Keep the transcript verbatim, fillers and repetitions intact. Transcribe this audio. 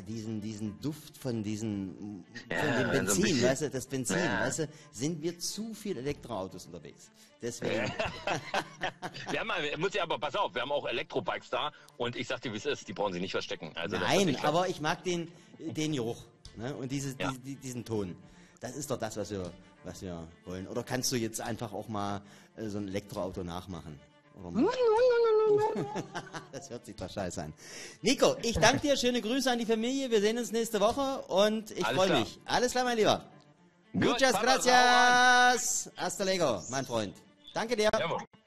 diesen, diesen Duft von diesen, Ja, von dem so ein Benzin, bisschen- weißt du, das Benzin, Ja. weißt du, sind wir zu viel Elektroautos unterwegs. Deswegen, Wir haben, mal- muss ja aber, pass auf, wir haben auch Elektrobikes da und ich sag dir, wie es ist, die brauchen sie nicht verstecken. Also das wird nein, nicht aber ich mag den, den Geruch, ne? Und dieses, Ja. die, diesen Ton. Das ist doch das, was wir, was wir wollen. Oder kannst du jetzt einfach auch mal äh, so ein Elektroauto nachmachen? Oder mal? Das hört sich doch scheiße an. Nico, ich danke dir, schöne Grüße an die Familie, wir sehen uns nächste Woche und ich Alles freue klar. mich. Alles klar, mein Lieber. Gut, Muchas Papa, gracias. Hasta luego, mein Freund. Danke dir. Jawohl.